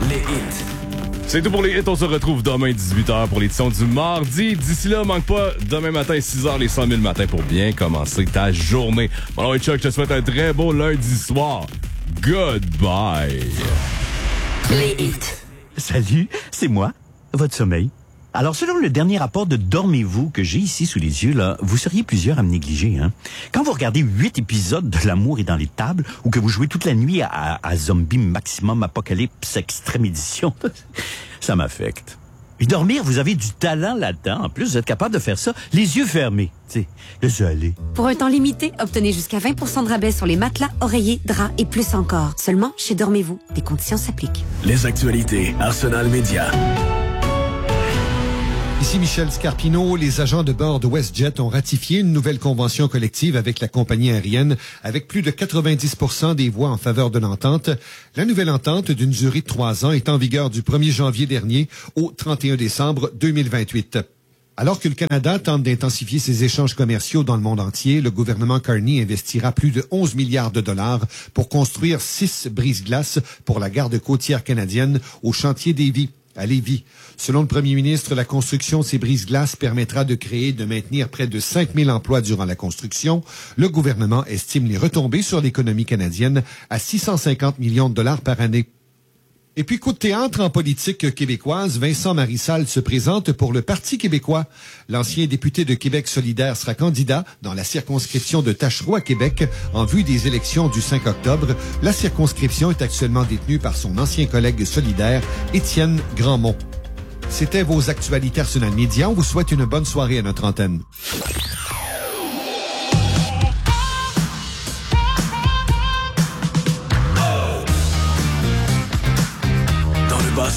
Les hits. C'est tout pour les hits. On se retrouve demain 18h pour l'édition du mardi. D'ici là, manque pas, demain matin 6h, les 100 000 matin pour bien commencer ta journée. Bon, alors, Chuck, je te souhaite un très beau lundi soir. Goodbye. Les hits. Salut, c'est moi, votre sommeil. Alors, selon le dernier rapport de Dormez-vous que j'ai ici sous les yeux, là, vous seriez plusieurs à me négliger, hein. Quand vous regardez 8 épisodes de L'amour est dans les tables, ou que vous jouez toute la nuit à Zombie Maximum Apocalypse Extrême Édition, ça m'affecte. Et dormir, vous avez du talent là-dedans. En plus, vous êtes capable de faire ça les yeux fermés. Tu sais, laissez aller. Pour un temps limité, obtenez jusqu'à 20% de rabais sur les matelas, oreillers, draps et plus encore. Seulement chez Dormez-vous. Des conditions s'appliquent. Les actualités Arsenal Média. Ici Michel Scarpino, les agents de bord de WestJet ont ratifié une nouvelle convention collective avec la compagnie aérienne avec plus de 90% des voix en faveur de l'entente. La nouvelle entente d'une durée de 3 ans est en vigueur du 1er janvier dernier au 31 décembre 2028. Alors que le Canada tente d'intensifier ses échanges commerciaux dans le monde entier, le gouvernement Carney investira plus de 11 milliards de dollars pour construire 6 brise-glaces pour la garde côtière canadienne au chantier Davie à Lévis. Selon le premier ministre, la construction de ces brise-glaces permettra de créer et de maintenir près de 5 000 emplois durant la construction. Le gouvernement estime les retombées sur l'économie canadienne à 650 millions de dollars par année. Et puis, coup de théâtre en politique québécoise, Vincent Marissal se présente pour le Parti québécois. L'ancien député de Québec solidaire sera candidat dans la circonscription de Tachereau à Québec en vue des élections du 5 octobre. La circonscription est actuellement détenue par son ancien collègue solidaire, Étienne Grandmont. C'était vos actualités Arsenal Média. On vous souhaite une bonne soirée à notre antenne.